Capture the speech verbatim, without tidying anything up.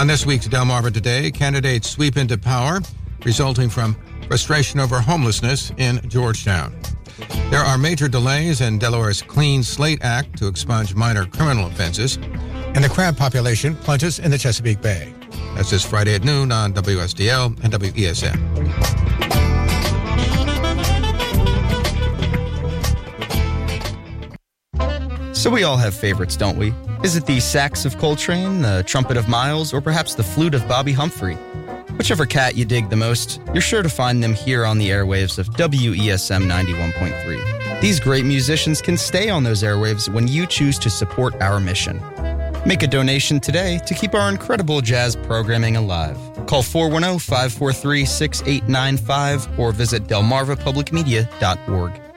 On this week's Delmarva Today, candidates sweep into power, resulting from frustration over homelessness in Georgetown. There are major delays in Delaware's Clean Slate Act to expunge minor criminal offenses. And the crab population plunges in the Chesapeake Bay. That's this Friday at noon on W S D L and W E S N. So we all have favorites, don't we? Is it the sax of Coltrane, the trumpet of Miles, or perhaps the flute of Bobby Humphrey? Whichever cat you dig the most, you're sure to find them here on the airwaves of W E S M ninety-one point three. These great musicians can stay on those airwaves when you choose to support our mission. Make a donation today to keep our incredible jazz programming alive. Call four one zero, five four three, six eight nine five or visit delmarva public media dot org.